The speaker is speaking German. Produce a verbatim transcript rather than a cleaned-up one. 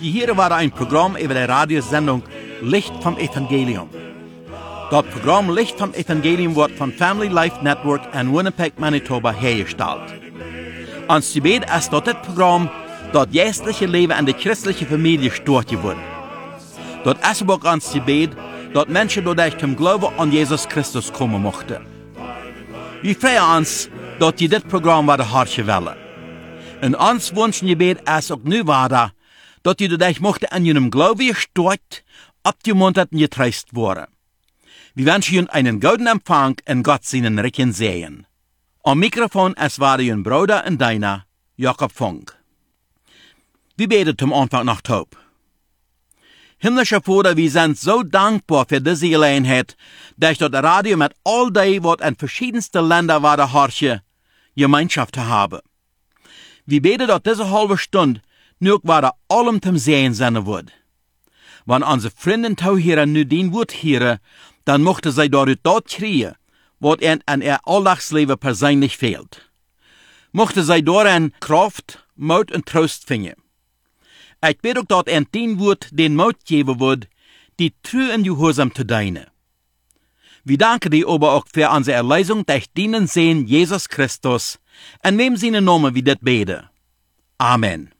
Hier war ein Programm über die Radiosendung Licht vom Evangelium. Das Programm Licht vom Evangelium wird von Family Life Network in Winnipeg, Manitoba hergestellt. Ons gebed ist, dass das Programm das geistliche Leben in der christlichen Familie stört wird. Das ist auch ons gebed, dass Menschen dadurch zum Glauben an Jesus Christus kommen möchten. Wir freuen uns, dass die das Programm wieder hartje wollen. Und ons wünschen gebed ist auch nu weiter, dass die dadurch möchten an ihrem Glauben gestört, abgemuntert und getröstet worden. Wir wünschen Ihnen einen guten Empfang in Gott seinen Recken sehen. Am Mikrofon es war Ihr Bruder und deiner, Jakob Funk. Wir beten zum Anfang nach Taub. Himmlischer Vater, wir sind so dankbar für diese Gelegenheit, dass das Radio mit all dem, was in verschiedensten Ländern war, der Harche, Gemeinschaft zu haben. Wir beten, dass diese halbe Stunde nur war allem zum Sehen sein wird. Wenn unsere Freunde hier nu den Wort hören, dann mochte sie dort dort kriegen, was ihnen an ihr Alldagsleben persönlich fehlt. Mochte sie darin Kraft, Mut und Trost finden. Ich bete auch, dass ihnen den Wort den Mut geben wird, die treu und gehorsam zu dienen. Wir danken dir aber auch für unsere Erlösung durch den Sehen Jesus Christus, in wem seinen Namen wir das beten. Amen.